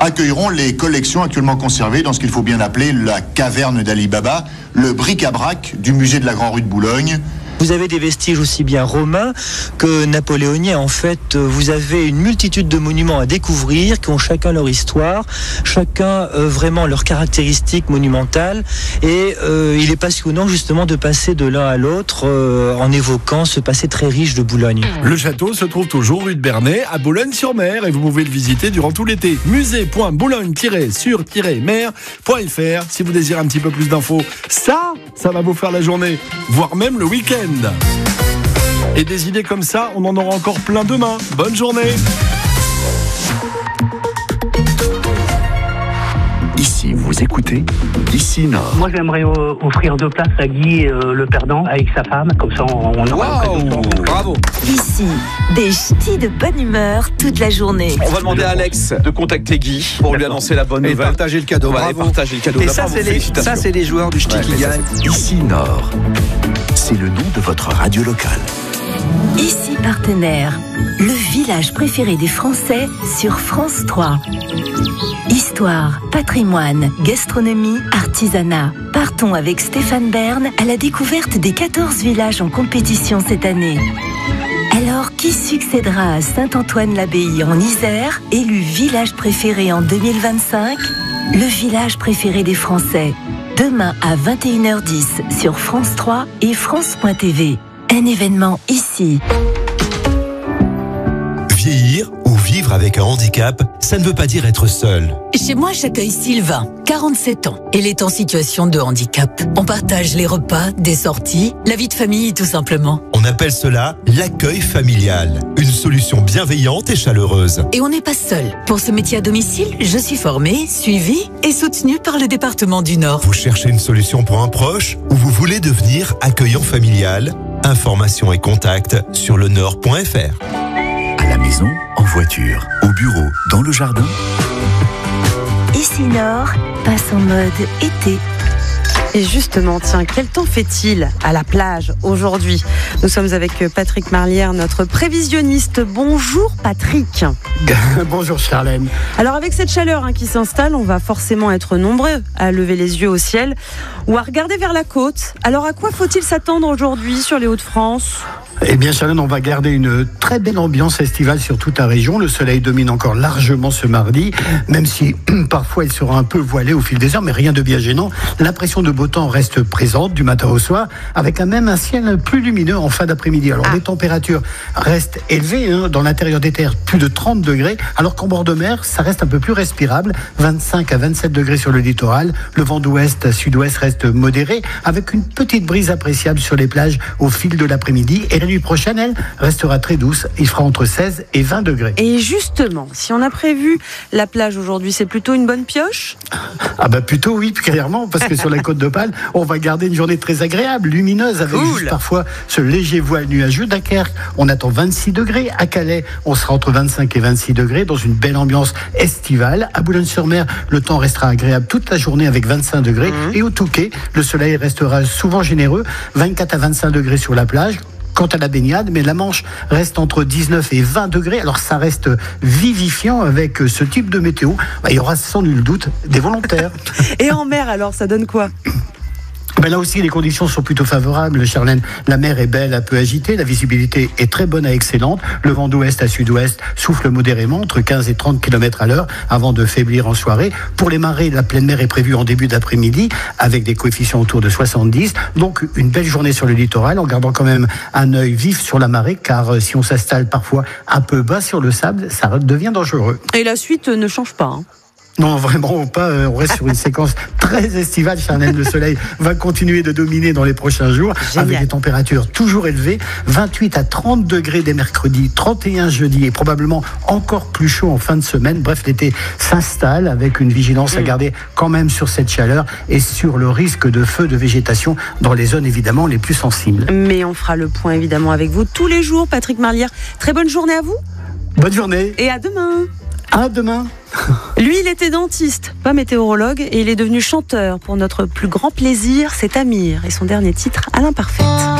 accueilleront les collections actuellement conservées dans ce qu'il faut bien appeler la caverne d'Ali Baba, le bric-à-brac du musée de la Grande Rue de Boulogne. Vous avez des vestiges aussi bien romains que napoléoniens. En fait, vous avez une multitude de monuments à découvrir qui ont chacun leur histoire, chacun vraiment leurs caractéristiques monumentales. Et il est passionnant justement de passer de l'un à l'autre en évoquant ce passé très riche de Boulogne. Le château se trouve toujours rue de Bernay à Boulogne-sur-Mer et vous pouvez le visiter durant tout l'été. musée.boulogne-sur-mer.fr si vous désirez un petit peu plus d'infos. Ça va vous faire la journée, voire même le week-end. Et des idées comme ça, on en aura encore plein demain. Bonne journée. Ici, vous écoutez Ici Nord. Moi, j'aimerais offrir 2 places à Guy, le perdant, avec sa femme. Comme ça, on aura un peu de temps. Bravo. Ici, des ch'tis de bonne humeur toute la journée. On va demander à Alex de contacter Guy pour lui annoncer la bonne nouvelle. Et partager le cadeau. Bravo. Partager le cadeau. Et ça, c'est les joueurs du ch'ti qui gagnent. Ici Nord. C'est le nom de votre radio locale. Ici partenaire, le village préféré des Français sur France 3. Histoire, patrimoine, gastronomie, artisanat. Partons avec Stéphane Bern à la découverte des 14 villages en compétition cette année. Alors, qui succédera à Saint-Antoine-l'Abbaye en Isère, élu village préféré en 2025 ? Le village préféré des Français. Demain à 21h10 sur France 3 et France.tv. Un événement ici. Vieillir ou vivre avec un handicap, ça ne veut pas dire être seul. Chez moi, j'accueille Sylvain, 47 ans. Elle est en situation de handicap. On partage les repas, des sorties, la vie de famille tout simplement. On appelle cela l'accueil familial. Une solution bienveillante et chaleureuse. Et on n'est pas seul. Pour ce métier à domicile, je suis formée, suivie et soutenue par le département du Nord. Vous cherchez une solution pour un proche ou vous voulez devenir accueillant familial ? Informations et contacts sur lenord.fr. À la maison, en voiture, au bureau, dans le jardin. Ici Nord passe en mode été. Et justement, tiens, quel temps fait-il à la plage aujourd'hui ? Nous sommes avec Patrick Marlière, notre prévisionniste. Bonjour Patrick. Bonjour Charlène. Alors avec cette chaleur qui s'installe, on va forcément être nombreux à lever les yeux au ciel ou à regarder vers la côte. Alors à quoi faut-il s'attendre aujourd'hui sur les Hauts-de-France ? Eh bien Charlène, on va garder une très belle ambiance estivale sur toute la région. Le soleil domine encore largement ce mardi, même si parfois il sera un peu voilé au fil des heures, mais rien de bien gênant. L'impression de beau temps reste présente du matin au soir, avec même un ciel plus lumineux en fin d'après-midi. Alors les températures restent élevées, dans l'intérieur des terres, plus de 30 degrés, alors qu'en bord de mer, ça reste un peu plus respirable, 25 à 27 degrés sur le littoral. Le vent d'ouest à sud-ouest reste modéré, avec une petite brise appréciable sur les plages au fil de l'après-midi. Et la nuit prochaine, elle restera très douce. Il fera entre 16 et 20 degrés. Et justement, si on a prévu la plage aujourd'hui, c'est plutôt une bonne pioche ? Ah bah plutôt oui, clairement, parce que sur la côte d'Opale, on va garder une journée très agréable, lumineuse, avec juste parfois ce léger voile nuageux. Dunkerque, on attend 26 degrés. À Calais, on sera entre 25 et 26 degrés, dans une belle ambiance estivale. À Boulogne-sur-Mer, le temps restera agréable toute la journée avec 25 degrés. Et au Touquet, le soleil restera souvent généreux, 24 à 25 degrés sur la plage. Quant à la baignade, mais la Manche reste entre 19 et 20 degrés. Alors ça reste vivifiant avec ce type de météo. Il y aura sans nul doute des volontaires. Et en mer alors, ça donne quoi ? Là aussi, les conditions sont plutôt favorables, Charlène. La mer est belle, un peu agitée. La visibilité est très bonne à excellente. Le vent d'ouest à sud-ouest souffle modérément, entre 15 et 30 km à l'heure, avant de faiblir en soirée. Pour les marées, la pleine mer est prévue en début d'après-midi, avec des coefficients autour de 70. Donc, une belle journée sur le littoral, en gardant quand même un œil vif sur la marée, car si on s'installe parfois un peu bas sur le sable, ça devient dangereux. Et la suite ne change pas, Non, vraiment pas. On reste sur une séquence très estivale, Charlène. Le soleil va continuer de dominer dans les prochains jours. Génial. Avec des températures toujours élevées. 28 à 30 degrés dès mercredi, 31 jeudi et probablement encore plus chaud en fin de semaine. Bref, l'été s'installe avec une vigilance à garder quand même sur cette chaleur et sur le risque de feu de végétation dans les zones évidemment les plus sensibles. Mais on fera le point évidemment avec vous tous les jours. Patrick Marlière, très bonne journée à vous. Bonne journée. Et à demain. À demain. Lui, il était dentiste, pas météorologue, et il est devenu chanteur. Pour notre plus grand plaisir, c'est Amir et son dernier titre, À l'imparfaite.